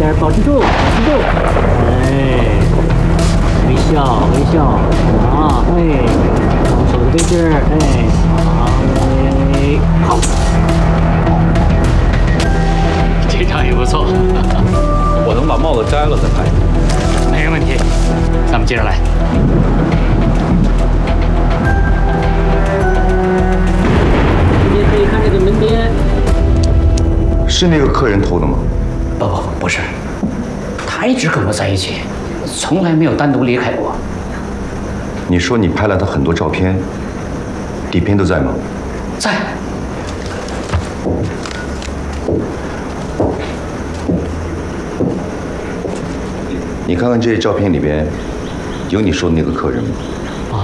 点，保持住，保持住。哎，微笑，微笑。好，哎，双手的位置，哎，好，哎，好。这场也不错。 我能把帽子摘了再拍。 没问题，咱们接着来。你可以看这个门边。 是那个客人偷的吗？ 不是，他一直跟我在一起，从来没有单独离开过。 你说你拍了他很多照片，底片都在吗？ 在。 你看看这些照片里边，有你说的那个客人吗？ 啊。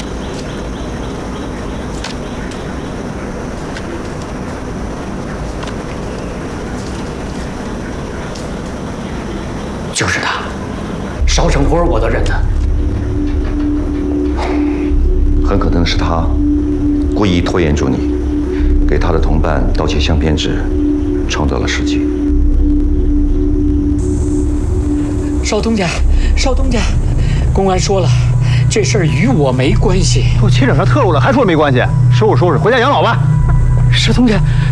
就是他，烧成灰我都认得。 很可能是他故意拖延住你，给他的同伴盗窃相片纸，创造了时机。 少东家，少东家，公安说了，这事儿与我没关系。 都牵扯上特务了，还说没关系？收拾收拾，回家养老吧。 少东家。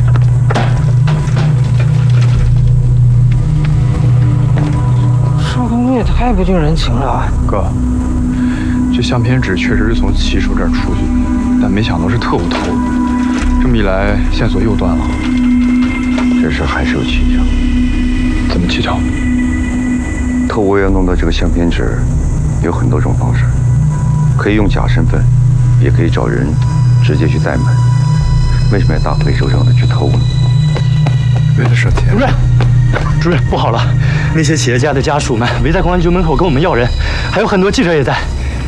少东也太不近人情了。 哥，这相片纸确实是从骑手这儿出去的，但没想到是特务偷的。这么一来，线索又断了。 这事还是有蹊跷。 怎么蹊跷？ 特务要弄到这个相片纸，有很多种方式，可以用假身份，也可以找人直接去怠慢。为什么要大费周章的去偷呢？ 为了省钱。 主任，不好了！那些企业家的家属们围在公安局门口跟我们要人，还有很多记者也在。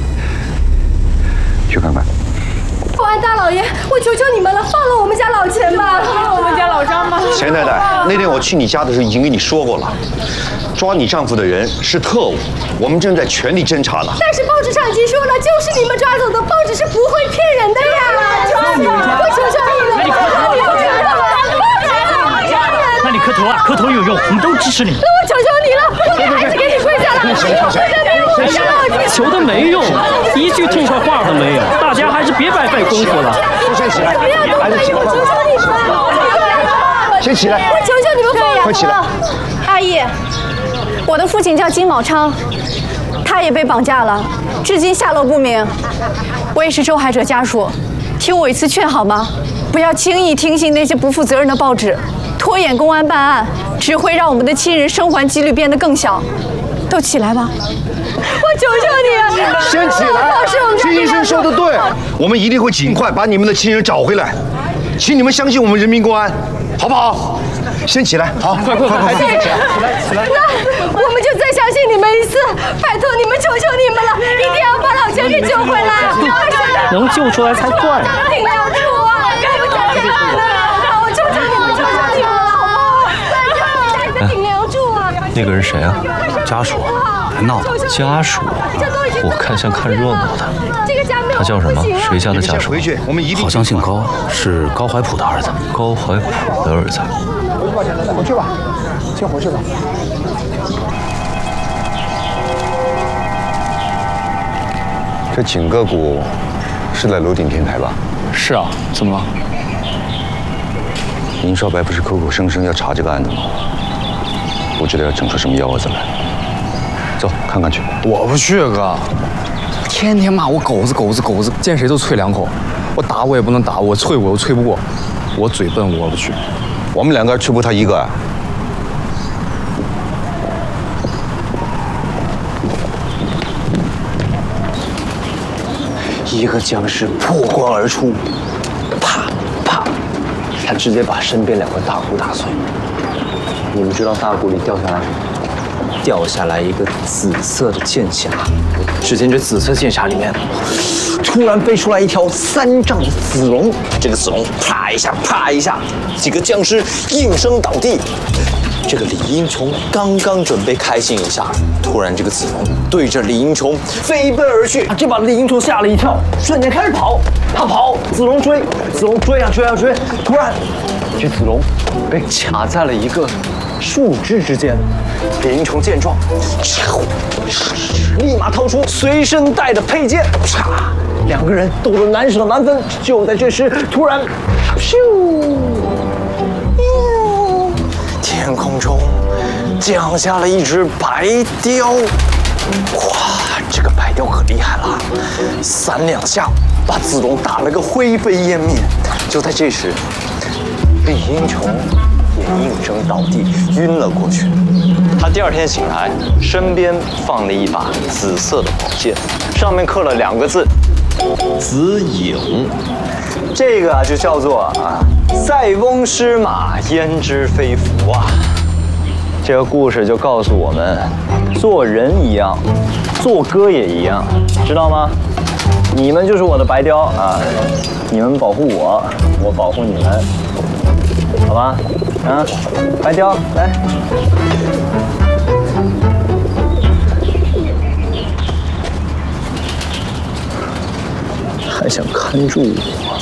去看看。 公安大老爷，我求求你们了，放了我们家老钱吧，放了我们家老张吧。 钱太太，那天我去你家的时候已经跟你说过了，抓你丈夫的人是特务，我们正在全力侦查呢。 但是报纸上已经说了，就是你们抓走的，报纸是不会骗人的呀！我求求你了， 那你磕头啊，磕头有用，我们都支持你。 那我求求你了，我还是给你跪下了，跪下给我跪下了。 求的没用，一句痛快话都没有，大家还是别白费功夫了。 先起来，来得及了， 我求求你们， 先起来， 我求求你们放快起来。 阿姨，我的父亲叫金宝昌，他也被绑架了，至今下落不明。我也是受害者家属，听我一次劝好吗？不要轻易听信那些不负责任的报纸，拖延公安办案，只会让我们的亲人生还几率变得更小。都起来吧，我求求你了， 先起来。徐医生说的对，我们一定会尽快把你们的亲人找回来，请你们相信我们人民公安，好不好？先起来，好，快！ 那我们就再相信你们一次，拜托你们，求求你们了，一定要把老钱给救回来， 能救出来才怪。 顶梁柱啊，给我再见了，我求求你们，求求你们了，好不好？顶梁柱啊！ 那个人谁啊？家属？别闹了，家属？我看像看热闹的。他叫什么？谁家的家属？ 好像姓高，是高怀普的儿子。高怀普的儿子。 回去吧，先回去吧。 这景个谷是在楼顶天台吧？ 是啊，怎么了？ 宁少白不是口口声声要查这个案子吗？不知道要整出什么幺蛾子来。走，看看去。 我不去，哥。天天骂我狗子，见谁都啐两口。我打我也不能打，我啐我又啐不过。我嘴笨，我不去。 我们两个去不他一个啊。 一个僵尸破关而出，啪啪，他直接把身边2块大鼓打碎。你们知道大鼓里掉下来什么？掉下来一个紫色的剑匣。只见这紫色剑匣里面，突然飞出来一条3丈的紫龙。这个紫龙啪一下，啪一下，几个僵尸应声倒地。这个李英琼刚刚准备开心一下，突然这个子龙对着李英琼飞奔而去，这把李英琼吓了一跳，瞬间开始跑。他跑，子龙追，子龙追啊追啊追，突然这子龙被卡在了一个树枝之间，李英琼见状，立马掏出随身带的佩剑，啪，两个人斗得难舍难分。就在这时，突然，咻，天空中降下了一只白雕。哇，这个白雕可厉害了，3两下把子龙打了个灰飞烟灭。就在这时，李英琼也应声倒地，晕了过去。他第2天醒来，身边放了一把紫色的宝剑，上面刻了2个字“紫影”。这个就叫做塞翁失马，焉知非福啊！这个故事就告诉我们，做人一样，做歌也一样，知道吗？你们就是我的白雕啊！你们保护我，我保护你们，好吧？白雕来。还想看住我？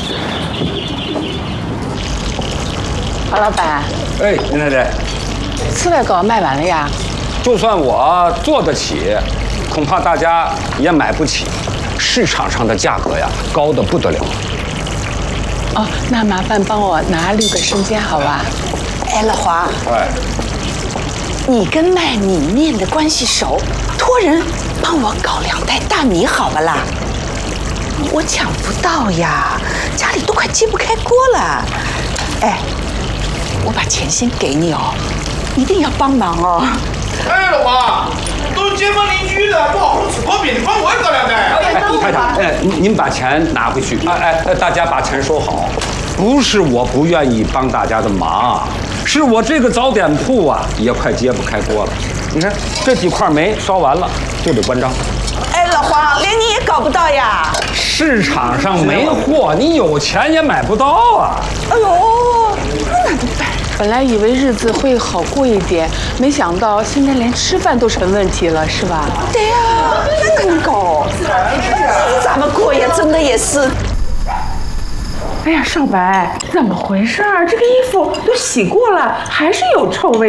郝老板， 哎，林太太， 刺猬糕卖完了呀？ 就算我做得起，恐怕大家也买不起。市场上的价格呀，高得不得了。 哦，那麻烦帮我拿6个生煎，好吧？哎，老华， 哎， 你跟卖米面的关系熟，托人帮我搞2袋大米，好不啦？我抢不到呀，家里都快揭不开锅了。哎，我把钱先给你哦，一定要帮忙哦。 哎，老王，都是街坊邻居的，不好好吃泡饼，你帮我也搞2袋。 太太，哎，您把钱拿回去。大家把钱收好。不是我不愿意帮大家的忙，是我这个早点铺啊，也快揭不开锅了。你看这几块煤烧完了就得关张。 哎，老黄，连你也搞不到呀？ 市场上没货，你有钱也买不到啊。 哎呦，那怎么办？本来以为日子会好过一点，没想到现在连吃饭都成问题了，是吧？对呀，那可能搞，咋么过呀？真的也是。 哎呀，少白，怎么回事儿？这个衣服都洗过了，还是有臭味。